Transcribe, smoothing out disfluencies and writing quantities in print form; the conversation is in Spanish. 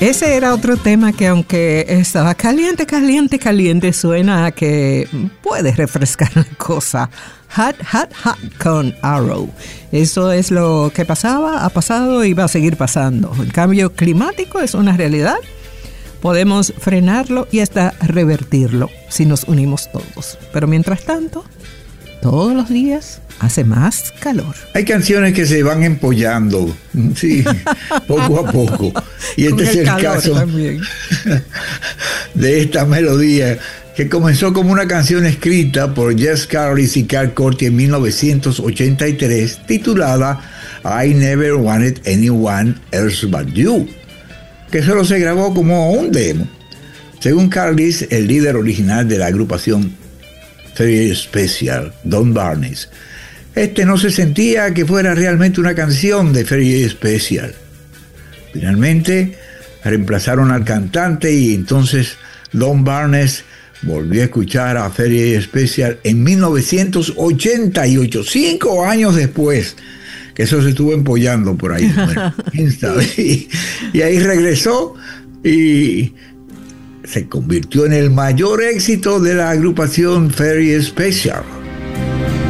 Ese era otro tema que, aunque estaba caliente, suena a que puede refrescar la cosa. Hot, hot, hot con Arrow. Eso es lo que pasaba, ha pasado y va a seguir pasando. El cambio climático es una realidad. Podemos frenarlo y hasta revertirlo si nos unimos todos. Pero mientras tanto, todos los días hace más calor. Hay canciones que se van empollando, sí, poco a poco. Y este es el caso también de esta melodía que comenzó como una canción escrita por Jess Carlis y Carl Corti en 1983, titulada I Never Wanted Anyone Else But You, que solo se grabó como un demo. Según Carlis, el líder original de la agrupación Very Special, Don Barnes, no se sentía que fuera realmente una canción de Very Special. Finalmente reemplazaron al cantante y entonces Don Barnes volvió a escuchar a Very Special en 1988, 5 años después, que eso se estuvo empollando por ahí. Bueno, quién sabe. Y ahí regresó y se convirtió en el mayor éxito de la agrupación Very Special.